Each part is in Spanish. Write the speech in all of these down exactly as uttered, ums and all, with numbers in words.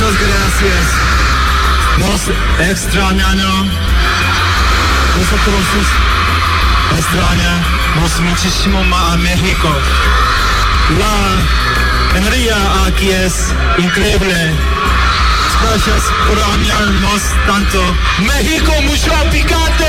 Muchas gracias. Nos extrañaron. Nosotros extrañamos muchísimo más a México. La energía aquí es increíble. Gracias por amarnos tanto. México, mucho picante.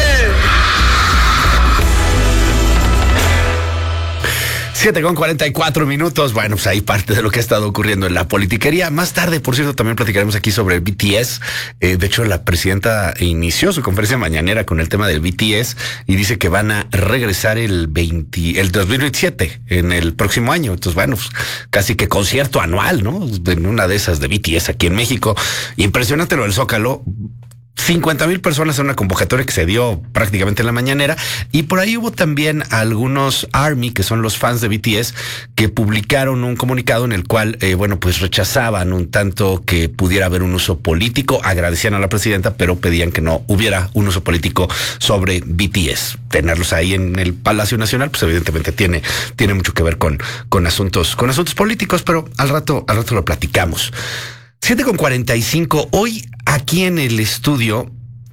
siete con cuarenta y cuatro minutos. Bueno, pues ahí parte de lo que ha estado ocurriendo en la politiquería. Más tarde, por cierto, también platicaremos aquí sobre el B T S. Eh, de hecho, la presidenta inició su conferencia mañanera con el tema del B T S y dice que van a regresar el veinte, el dos mil veintisiete, en el próximo año. Entonces, bueno, pues, casi que concierto anual, ¿no? En una de esas de B T S aquí en México. Impresionante lo del Zócalo. cincuenta mil personas en una convocatoria que se dio prácticamente en la mañanera, y por ahí hubo también algunos ARMY, que son los fans de B T S, que publicaron un comunicado en el cual, eh, bueno, pues rechazaban un tanto que pudiera haber un uso político, agradecían a la presidenta, pero pedían que no hubiera un uso político sobre B T S. Tenerlos ahí en el Palacio Nacional, pues evidentemente tiene, tiene mucho que ver con, con asuntos, con asuntos políticos, pero al rato, al rato lo platicamos. siete con cuarenta y cinco. Hoy aquí en el estudio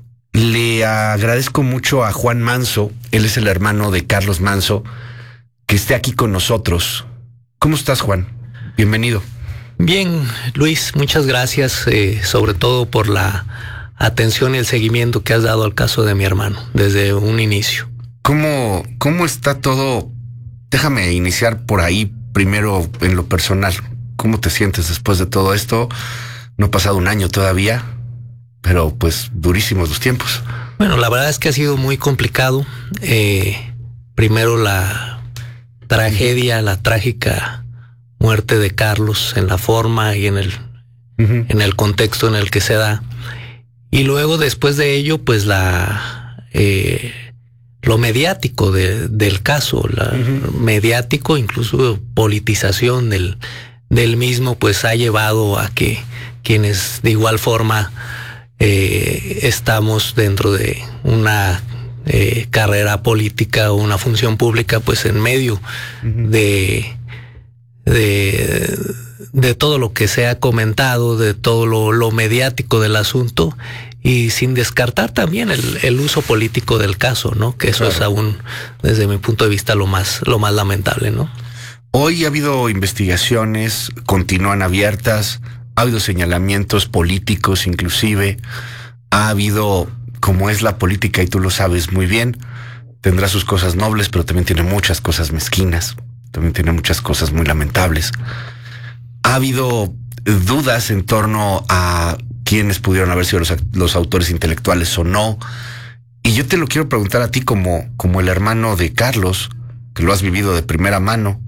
le agradezco mucho a Juan Manso. Él es el hermano de Carlos Manso, que esté aquí con nosotros. ¿Cómo estás, Juan? Bienvenido. Bien, Luis, muchas gracias, eh, sobre todo por la atención y el seguimiento que has dado al caso de mi hermano desde un inicio. ¿Cómo, cómo está todo? Déjame iniciar por ahí primero en lo personal. ¿Cómo te sientes después de todo esto? No ha pasado un año todavía, pero pues durísimos los tiempos. Bueno, la verdad es que ha sido muy complicado. Eh, primero la tragedia, la trágica muerte de Carlos en la forma y en el, uh-huh. en el contexto en el que se da. Y luego después de ello, pues la eh, lo mediático de, del caso, la uh-huh. mediático, incluso politización del del mismo, pues ha llevado a que quienes de igual forma eh, estamos dentro de una eh, carrera política o una función pública, pues en medio uh-huh. de, de de todo lo que se ha comentado, de todo lo, lo mediático del asunto, y sin descartar también el, el uso político del caso, ¿no? Que eso claro. es aún, desde mi punto de vista, lo más, lo más lamentable, ¿no? Hoy ha habido investigaciones, continúan abiertas, ha habido señalamientos políticos inclusive, ha habido, como es la política y tú lo sabes muy bien, tendrá sus cosas nobles, pero también tiene muchas cosas mezquinas, también tiene muchas cosas muy lamentables. Ha habido dudas en torno a quiénes pudieron haber sido los, los autores intelectuales o no, y yo te lo quiero preguntar a ti como, como el hermano de Carlos, que lo has vivido de primera mano.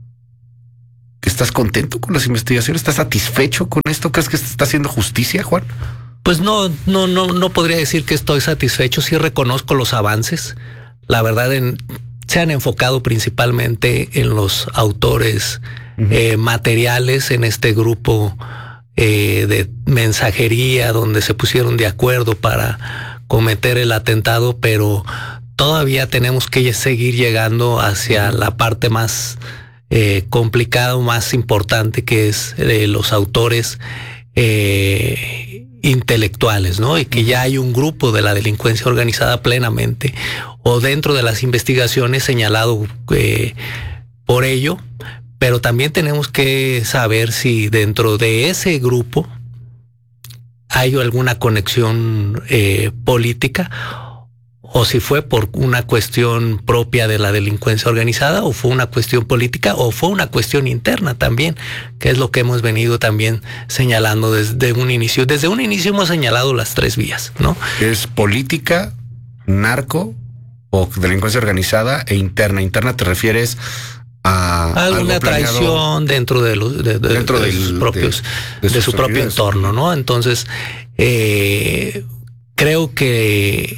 ¿Estás contento con las investigaciones? ¿Estás satisfecho con esto? ¿Crees que se está haciendo justicia, Juan? Pues no, no, no, no podría decir que estoy satisfecho. Sí reconozco los avances. La verdad, en, se han enfocado principalmente en los autores uh-huh. eh, materiales, en este grupo eh, de mensajería donde se pusieron de acuerdo para cometer el atentado, pero todavía tenemos que seguir llegando hacia uh-huh. la parte más Eh, complicado, más importante, que es eh, los autores eh, intelectuales, ¿no? Y que ya hay un grupo de la delincuencia organizada plenamente o dentro de las investigaciones señalado eh, por ello, pero también tenemos que saber si dentro de ese grupo hay alguna conexión eh, política, o si fue por una cuestión propia de la delincuencia organizada, o fue una cuestión política, o fue una cuestión interna también, que es lo que hemos venido también señalando desde un inicio. Desde un inicio hemos señalado las tres vías, ¿no? ¿Es política, narco o delincuencia organizada e interna? Interna te refieres a alguna traición dentro de los de, de, dentro de, de sus propios de, de, de su propio entorno, ¿no? Entonces, eh, creo que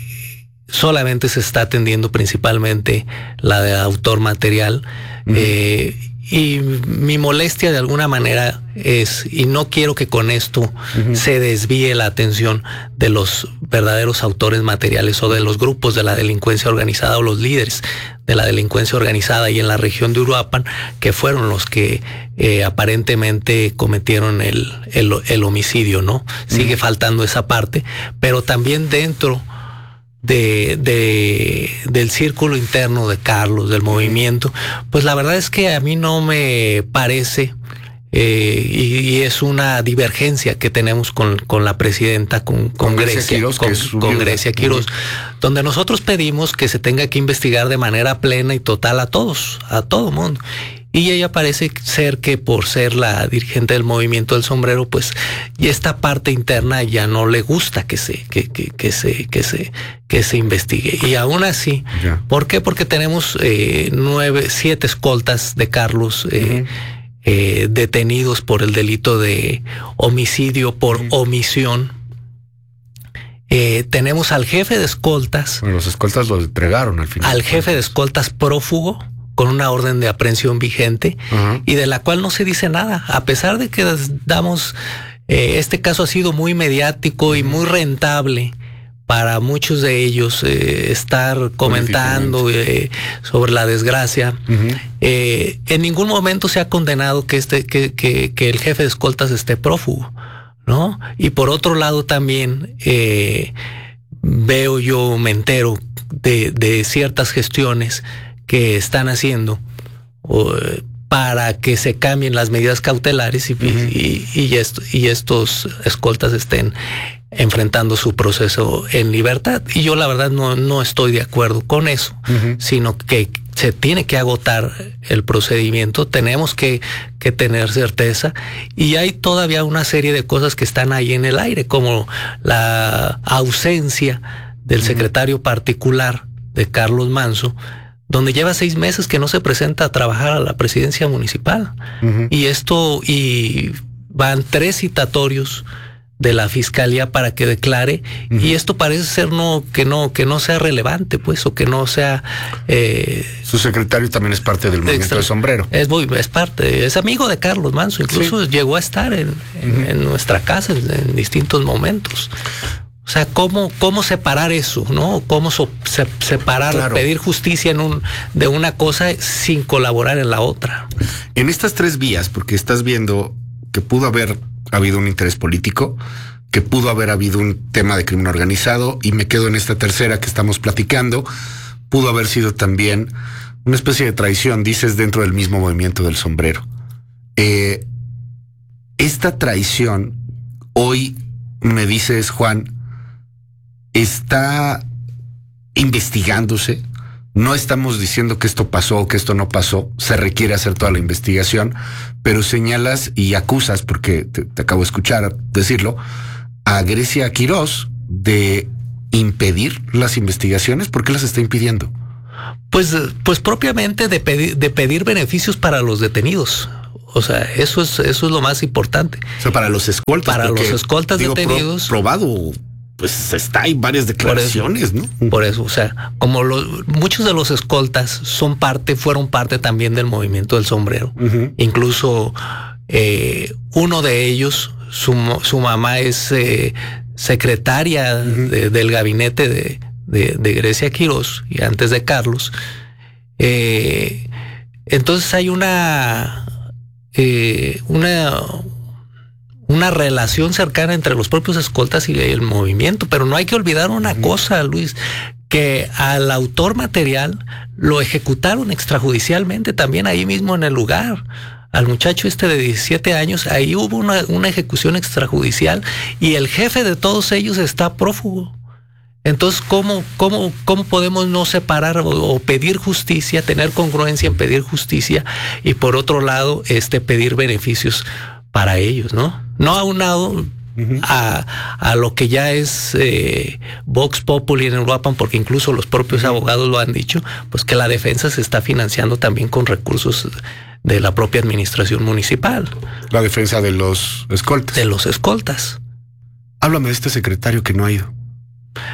solamente se está atendiendo principalmente la de autor material, uh-huh. eh, y mi molestia de alguna manera es, y no quiero que con esto uh-huh. se desvíe la atención de los verdaderos autores materiales o de los grupos de la delincuencia organizada o los líderes de la delincuencia organizada y en la región de Uruapan, que fueron los que eh, aparentemente cometieron el, el, el homicidio, ¿no? Sigue uh-huh. faltando esa parte, pero también dentro De, de, del círculo interno de Carlos, del movimiento, pues la verdad es que a mí no me parece, eh, y, y es una divergencia que tenemos con, con la presidenta, con, con, con Grecia, Quiroz, con, con Grecia Quiroz, uh-huh. donde nosotros pedimos que se tenga que investigar de manera plena y total a todos, a todo mundo. Y ella parece ser que por ser la dirigente del movimiento del sombrero, pues, y esta parte interna ya no le gusta que se, que, que, que se, que se, que se investigue. Y aún así, yeah. ¿por qué? Porque tenemos eh, nueve, siete escoltas de Carlos eh, uh-huh. eh, detenidos por el delito de homicidio por uh-huh. omisión. Eh, tenemos al jefe de escoltas. Bueno, los escoltas lo entregaron al final. Al jefe de escoltas prófugo, con una orden de aprehensión vigente uh-huh. y de la cual no se dice nada, a pesar de que damos, eh, este caso ha sido muy mediático uh-huh. y muy rentable para muchos de ellos eh, estar comentando eh, sobre la desgracia. Uh-huh. Eh, en ningún momento se ha condenado que este, que, que, que el jefe de escoltas esté prófugo, ¿no? Y por otro lado también eh, veo yo, me entero de, de ciertas gestiones que están haciendo uh, para que se cambien las medidas cautelares y, uh-huh. y, y, esto, y estos escoltas estén enfrentando su proceso en libertad. Y yo la verdad no, no estoy de acuerdo con eso, uh-huh. sino que se tiene que agotar el procedimiento, tenemos que, que tener certeza, y hay todavía una serie de cosas que están ahí en el aire, como la ausencia del uh-huh. secretario particular de Carlos Manzo, donde lleva seis meses que no se presenta a trabajar a la presidencia municipal. Uh-huh. Y esto, y van tres citatorios de la fiscalía para que declare, uh-huh. y esto parece ser no, que no, que no sea relevante, pues, o que no sea eh, su secretario también es parte del movimiento del sombrero. Es muy, es parte, es amigo de Carlos Manzo, incluso sí. llegó a estar en, en, uh-huh. en nuestra casa en, en distintos momentos. O sea, ¿cómo, cómo separar eso, no? ¿Cómo so, se, separar, claro. pedir justicia en un, de una cosa sin colaborar en la otra? En estas tres vías, porque estás viendo que pudo haber habido un interés político, que pudo haber habido un tema de crimen organizado, y me quedo en esta tercera que estamos platicando, pudo haber sido también una especie de traición, dices, dentro del mismo movimiento del sombrero. Eh, esta traición, hoy me dices, Juan, está investigándose. No estamos diciendo que esto pasó o que esto no pasó. Se requiere hacer toda la investigación, pero señalas y acusas, porque te, te acabo de escuchar decirlo, a Grecia Quiroz de impedir las investigaciones. ¿Por qué las está impidiendo? Pues, pues propiamente de pedir, de pedir beneficios para los detenidos. O sea, eso es, eso es lo más importante. O sea, para los escoltas. Para porque, los escoltas digo, detenidos. Pro, probado. Pues está, hay varias declaraciones, por eso, ¿no? Por eso, o sea, como los, muchos de los escoltas son parte, fueron parte también del movimiento del sombrero. Uh-huh. Incluso eh, uno de ellos, su, su mamá es eh, secretaria uh-huh. de, del gabinete de, de, de Grecia Quiroz, y antes de Carlos. Eh, entonces hay una, eh, una una relación cercana entre los propios escoltas y el movimiento, pero no hay que olvidar una uh-huh. cosa, Luis, que al autor material lo ejecutaron extrajudicialmente también ahí mismo en el lugar. Al muchacho este de diecisiete años, ahí hubo una, una ejecución extrajudicial, y el jefe de todos ellos está prófugo. Entonces, ¿cómo, cómo, cómo podemos no separar o, o pedir justicia, tener congruencia en pedir justicia, y por otro lado, este pedir beneficios para ellos, ¿no? No aunado uh-huh. a, a lo que ya es eh, Vox Populi en Uruapan, porque incluso los propios uh-huh. abogados lo han dicho, pues que la defensa se está financiando también con recursos de la propia administración municipal. La defensa de los escoltas. De los escoltas. Háblame de este secretario que no ha ido.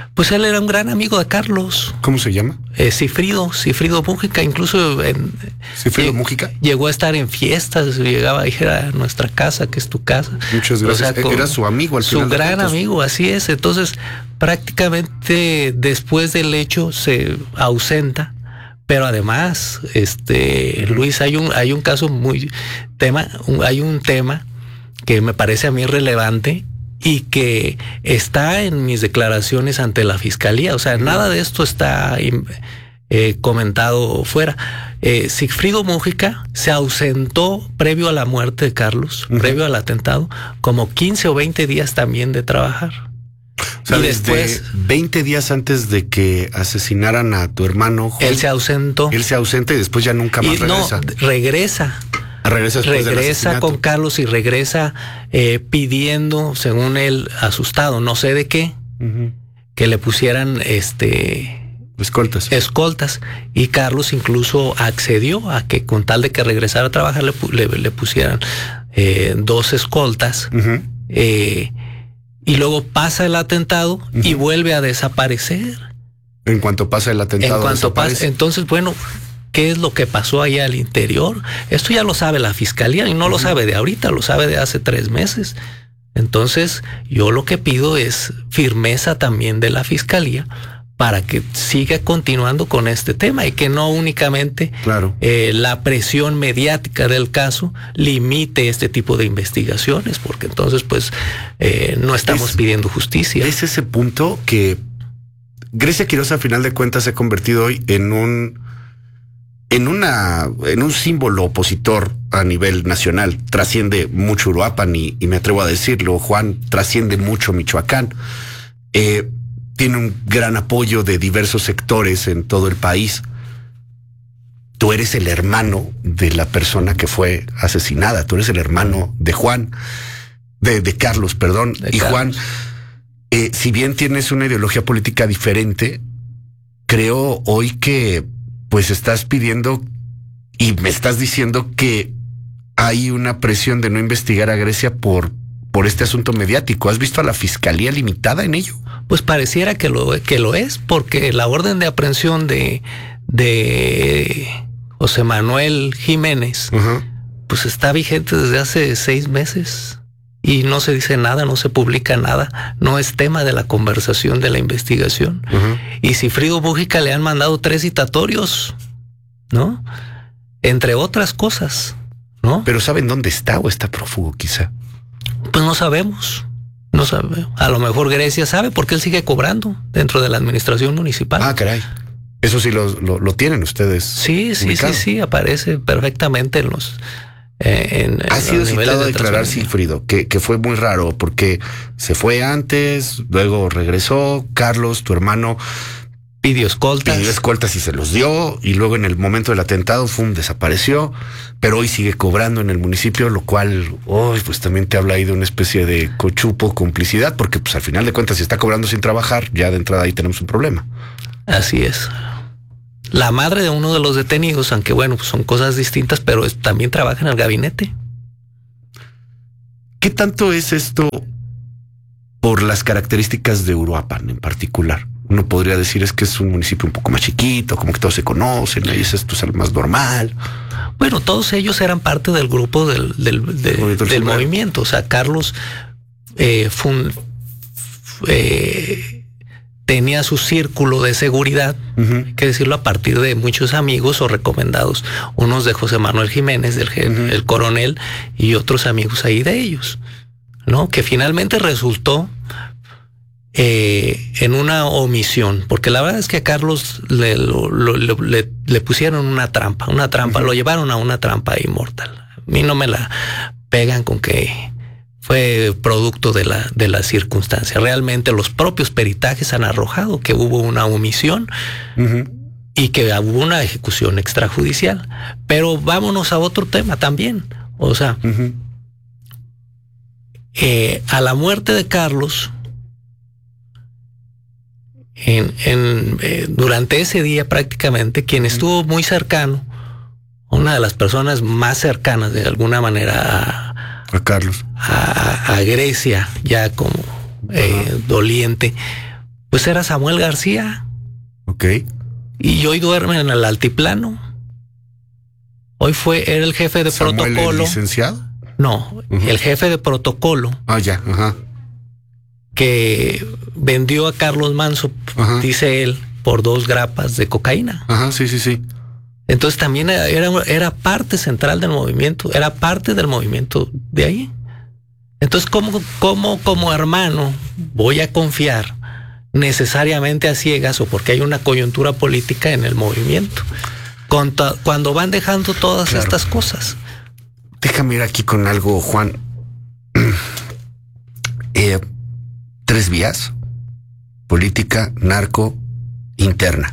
Pues él era un gran amigo de Carlos. ¿Cómo se llama? Eh, Cifrido, Cifrido Mújica, incluso en, ¿Cifrido Mújica? Llegó a estar en fiestas, llegaba a ir a nuestra casa, que es tu casa. Muchas gracias. O sea, con, era su amigo al final. Su gran amigo, así es. Entonces, prácticamente después del hecho se ausenta. Pero además, este, Luis, hay un, hay un caso muy tema, un, hay un tema que me parece a mí relevante y que está en mis declaraciones ante la fiscalía. O sea, uh-huh. nada de esto está eh, comentado fuera. Eh, Sigfrido Mújica se ausentó previo a la muerte de Carlos, uh-huh. previo al atentado, como quince o veinte días también de trabajar. O sea, y después, veinte días antes de que asesinaran a tu hermano Juan, él se ausentó. Él se ausenta y después ya nunca más y regresa. No, regresa. Regresa, regresa con Carlos y regresa eh, pidiendo, según él, asustado, no sé de qué, uh-huh. que le pusieran este escoltas. Escoltas. Y Carlos incluso accedió a que con tal de que regresara a trabajar le, le, le pusieran eh, dos escoltas. Uh-huh. Eh, y luego pasa el atentado uh-huh. y vuelve a desaparecer. En cuanto pasa el atentado. En cuanto pasa, entonces, bueno, ¿qué es lo que pasó allá al interior? Esto ya lo sabe la fiscalía y no uh-huh. lo sabe de ahorita, lo sabe de hace tres meses. Entonces, yo lo que pido es firmeza también de la fiscalía para que siga continuando con este tema y que no únicamente claro. eh, la presión mediática del caso limite este tipo de investigaciones, porque entonces pues eh, no estamos es, pidiendo justicia. Es ese punto que Grecia Quiroz, al final de cuentas, se ha convertido hoy en un en una en un símbolo opositor a nivel nacional. Trasciende mucho Uruapan y, y me atrevo a decirlo, Juan, trasciende mucho Michoacán. Eh, tiene un gran apoyo de diversos sectores en todo el país. Tú eres el hermano de la persona que fue asesinada. Tú eres el hermano de Juan, de, de Carlos, perdón. De y Carlos. Juan, eh, si bien tienes una ideología política diferente, creo hoy que pues estás pidiendo y me estás diciendo que hay una presión de no investigar a Grecia por, por este asunto mediático. ¿Has visto a la fiscalía limitada en ello? Pues pareciera que lo, que lo es, porque la orden de aprehensión de, de José Manuel Jiménez, uh-huh. pues está vigente desde hace seis meses y no se dice nada, no se publica nada, no es tema de la conversación de la investigación. Uh-huh. Y Sigfrido Mújica le han mandado tres citatorios, ¿no? Entre otras cosas, ¿no? Pero ¿saben dónde está o está prófugo quizá? Pues no sabemos. No sabe. A lo mejor Grecia sabe porque él sigue cobrando dentro de la administración municipal. Ah, caray. Eso sí lo, lo, lo tienen ustedes. Sí, sí, ubicado. sí, sí, aparece perfectamente en los... Eh, en, ha en sido los citado a declarar Sigfrido, que, que fue muy raro porque se fue antes, luego regresó. Carlos, tu hermano, pidió escoltas. Pidió escoltas y se los dio. Y luego en el momento del atentado, fum, desapareció. Pero hoy sigue cobrando en el municipio, lo cual, oh, pues también te habla ahí de una especie de cochupo, complicidad, porque pues al final de cuentas, si está cobrando sin trabajar, ya de entrada ahí tenemos un problema. Así es. La madre de uno de los detenidos, aunque bueno, pues son cosas distintas, pero es, también trabaja en el gabinete. ¿Qué tanto es esto por las características de Uruapan en particular? Uno podría decir es que es un municipio un poco más chiquito, como que todos se conocen, ahí es esto es más normal. Bueno, todos ellos eran parte del grupo del, del, de, movimiento, del movimiento. O sea, Carlos eh, fun, eh, tenía su círculo de seguridad, uh-huh. hay que decirlo, a partir de muchos amigos o recomendados, unos de José Manuel Jiménez, del uh-huh. el coronel, y otros amigos ahí de ellos, ¿no? Que finalmente resultó Eh, en una omisión, porque la verdad es que a Carlos le, lo, lo, le, le pusieron una trampa, una trampa, uh-huh. lo llevaron a una trampa inmortal. A mí no me la pegan con que fue producto de la, de la circunstancia. Realmente los propios peritajes han arrojado que hubo una omisión uh-huh. y que hubo una ejecución extrajudicial. Pero vámonos a otro tema también. O sea, uh-huh. eh, a la muerte de Carlos, En, en, eh, durante ese día prácticamente quien estuvo muy cercano, una de las personas más cercanas de alguna manera a, a Carlos, a, a Grecia, ya como eh, uh-huh. doliente, Pues era Samuel García. Ok. Y hoy duerme en el altiplano. Hoy fue, era el jefe de ¿Samuel protocolo. el licenciado? No, uh-huh. el jefe de protocolo. Ah, ya, ajá. Que vendió a Carlos Manso, ajá. dice él, por dos grapas de cocaína. Ajá, sí, sí, sí. Entonces también era, era parte central del movimiento, era parte del movimiento de ahí. Entonces, ¿cómo, cómo como hermano voy a confiar necesariamente a ciegas o porque hay una coyuntura política en el movimiento? Cuando van dejando todas claro. estas cosas. Déjame ir aquí con algo, Juan. eh, tres vías: política, narco, interna.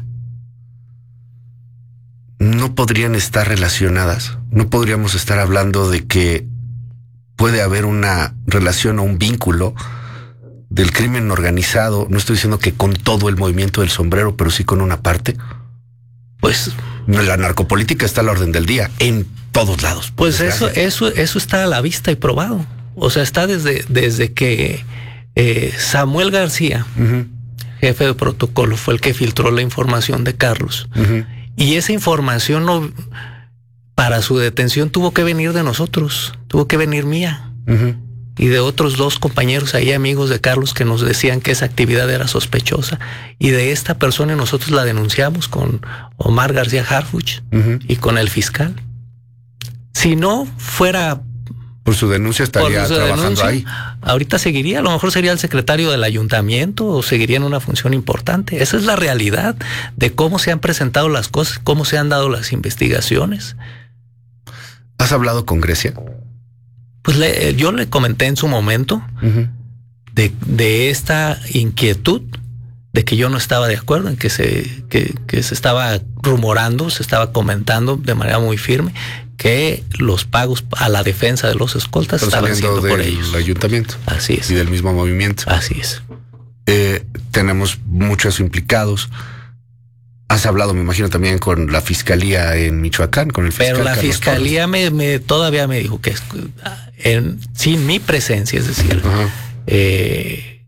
No podrían estar relacionadas. No podríamos estar hablando de que puede haber una relación o un vínculo del crimen organizado. No estoy diciendo que con todo el movimiento del sombrero, pero sí con una parte. Pues la narcopolítica está a la orden del día en todos lados. Pues eso, eso, eso está a la vista y probado. O sea, está desde, desde que eh, Samuel García, uh-huh. jefe de protocolo, fue el que filtró la información de Carlos. Uh-huh. Y esa información no, para su detención tuvo que venir de nosotros, tuvo que venir mía. Uh-huh. Y de otros dos compañeros ahí, amigos de Carlos, que nos decían que esa actividad era sospechosa. Y de esta persona nosotros la denunciamos con Omar García Harfuch uh-huh. y con el fiscal. Si no fuera... Por su denuncia estaría por su trabajando denuncia, ahí. Ahorita seguiría, a lo mejor sería el secretario del ayuntamiento o seguiría en una función importante. Esa es la realidad de cómo se han presentado las cosas, cómo se han dado las investigaciones. ¿Has hablado con Grecia? Pues le, yo le comenté en su momento uh-huh. de, de esta inquietud de que yo no estaba de acuerdo, en que se, que, que se estaba rumorando, se estaba comentando de manera muy firme que los pagos a la defensa de los escoltas Pero estaban siendo por ellos. Del ayuntamiento. Así es. Y del mismo movimiento. Así es. Eh, tenemos muchos implicados. Has hablado, me imagino, también con la fiscalía en Michoacán, con el fiscal. Pero la Carlos fiscalía me, me todavía me dijo que en, sin mi presencia, es decir, uh-huh. eh,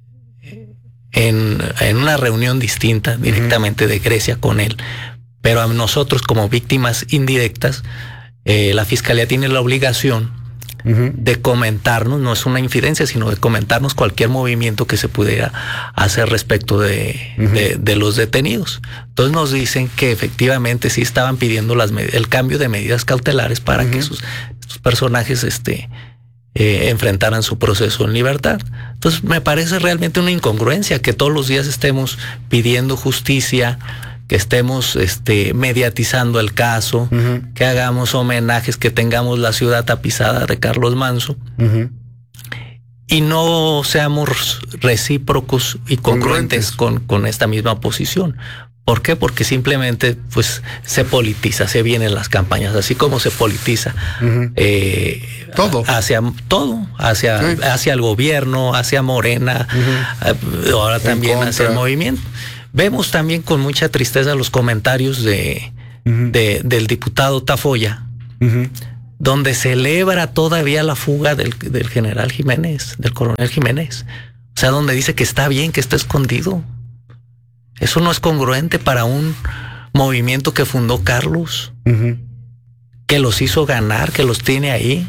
en, en una reunión distinta directamente uh-huh. de Grecia con él, pero a nosotros como víctimas indirectas, eh, la fiscalía tiene la obligación uh-huh. de comentarnos, no es una infidencia, sino de comentarnos cualquier movimiento que se pudiera hacer respecto de, uh-huh. de, de los detenidos. Entonces nos dicen que efectivamente sí estaban pidiendo las el cambio de medidas cautelares para uh-huh. que sus, sus personajes este, eh, enfrentaran su proceso en libertad. Entonces me parece realmente una incongruencia que todos los días estemos pidiendo justicia, que estemos este, mediatizando el caso, uh-huh. que hagamos homenajes, que tengamos la ciudad tapizada de Carlos Manso uh-huh. y no seamos recíprocos y congruentes con, con esta misma posición. ¿Por qué? Porque simplemente pues se politiza, se vienen las campañas, así como se politiza uh-huh. eh, todo hacia todo, hacia, sí. hacia el gobierno, hacia Morena, uh-huh. ahora también hacia el movimiento. Vemos también con mucha tristeza los comentarios de, uh-huh. de del diputado Tafoya, uh-huh. donde celebra todavía la fuga del, del general Jiménez, del coronel Jiménez. O sea, donde dice que está bien, que está escondido. Eso no es congruente para un movimiento que fundó Carlos, uh-huh. que los hizo ganar, que los tiene ahí.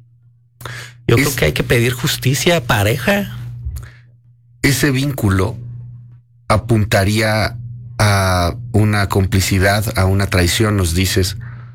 Yo es, creo que hay que pedir justicia pareja. Ese vínculo apuntaría a una complicidad, a una traición, nos dices.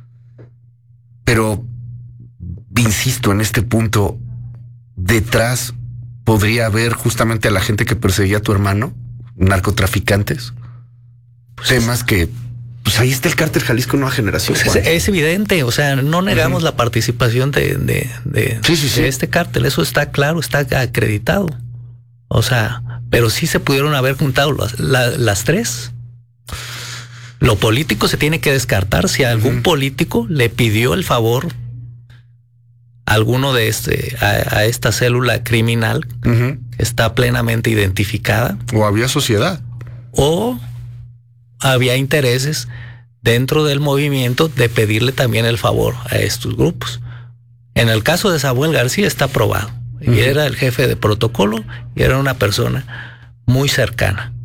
Pero, insisto, en este punto, detrás podría haber justamente a la gente que perseguía a tu hermano, narcotraficantes, pues temas es, que, pues ahí está el cártel Jalisco Nueva Generación. Pues es, es evidente, o sea, no negamos uh-huh. la participación de, de, de, sí, sí, sí. de este cártel, eso está claro, está acreditado. O sea, pero sí se pudieron haber juntado las, la, las tres. Lo político se tiene que descartar. Si algún uh-huh. político le pidió el favor a alguno de este, a, a esta célula criminal uh-huh. que está plenamente identificada. O había sociedad. O había intereses dentro del movimiento de pedirle también el favor a estos grupos. En el caso de Samuel García está probado. Y era el jefe de protocolo y era una persona muy cercana.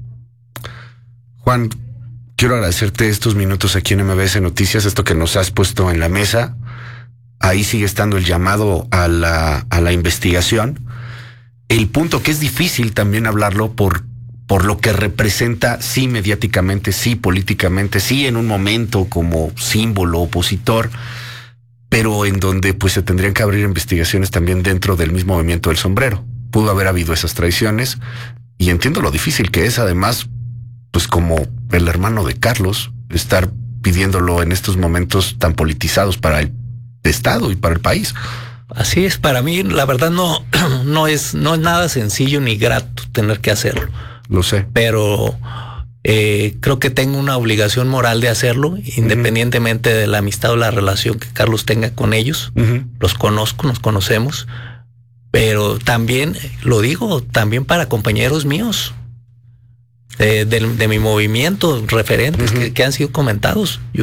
Juan, quiero agradecerte estos minutos aquí en M B S Noticias, esto que nos has puesto en la mesa. Ahí sigue estando el llamado a la, a la investigación. El punto que es difícil también hablarlo por, por lo que representa, sí mediáticamente, sí políticamente, sí en un momento como símbolo opositor, pero en donde pues se tendrían que abrir investigaciones también dentro del mismo movimiento del sombrero. Pudo haber habido esas traiciones y entiendo lo difícil que es, además, pues como el hermano de Carlos, estar pidiéndolo en estos momentos tan politizados para el Estado y para el país. Así es, para mí la verdad no, no es, no es nada sencillo ni grato tener que hacerlo. Lo sé. Pero eh, creo que tengo una obligación moral de hacerlo, independientemente uh-huh. de la amistad o la relación que Carlos tenga con ellos. Uh-huh. Los conozco, nos conocemos, pero también, lo digo, también para compañeros míos de, de, de mi movimiento, referentes uh-huh. que, que han sido comentados. Yo,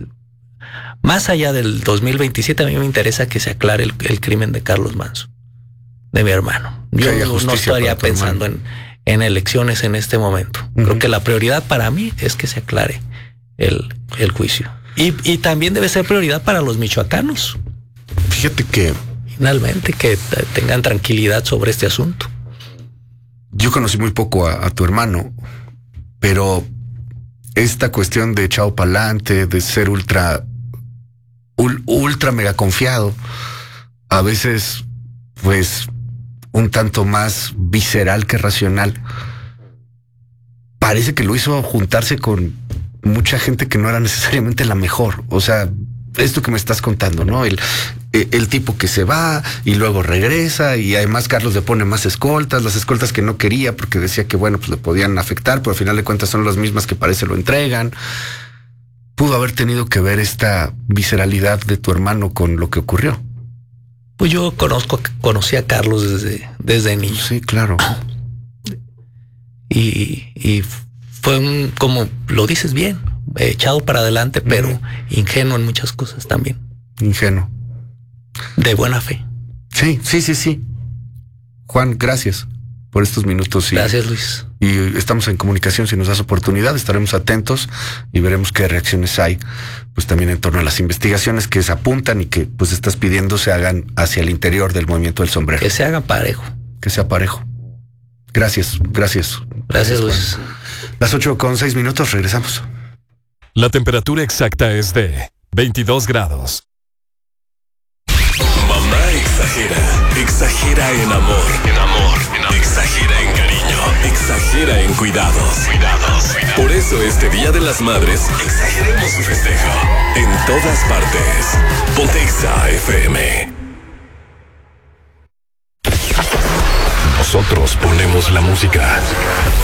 más allá del dos mil veintisiete, a mí me interesa que se aclare el, el crimen de Carlos Manzo, de mi hermano. Yo no estaría pensando en, en elecciones en este momento. Uh-huh. Creo que la prioridad para mí es que se aclare el, el juicio. Y, y también debe ser prioridad para los michoacanos. Fíjate que... Finalmente, que tengan tranquilidad sobre este asunto. Yo conocí muy poco a, a tu hermano, pero esta cuestión de echado pa'lante, de ser ultra... ultra mega confiado, a veces pues un tanto más visceral que racional, parece que lo hizo juntarse con mucha gente que no era necesariamente la mejor. O sea, esto que me estás contando, ¿no? El, el tipo que se va y luego regresa, y además Carlos le pone más escoltas, las escoltas que no quería porque decía que bueno, pues le podían afectar, pero al final de cuentas son las mismas que parece lo entregan. ¿Pudo haber tenido que ver esta visceralidad de tu hermano con lo que ocurrió? Pues yo conozco, conocí a Carlos desde, desde niño. Sí, claro. Y, y fue un, como lo dices bien, echado para adelante, pero uh-huh. ingenuo en muchas cosas también. Ingenuo. De buena fe. Sí, sí, sí, sí. Juan, gracias por estos minutos. Y, gracias, Luis. Y estamos en comunicación. Si nos das oportunidad, estaremos atentos y veremos qué reacciones hay, pues también en torno a las investigaciones que se apuntan y que pues estás pidiendo se hagan hacia el interior del movimiento del sombrero. Que se hagan parejo. Que sea parejo. Gracias, gracias. Gracias, Luis. Las ocho con seis minutos, regresamos. La temperatura exacta es de veintidós grados. Mamá exagera, exagera en amor, en amor, en amor. Exagera en cariño, exagera en cuidados, cuidados, cuidados. Por eso este Día de las Madres, exageremos su festejo en todas partes. Ponte Exa F M. Nosotros ponemos la música.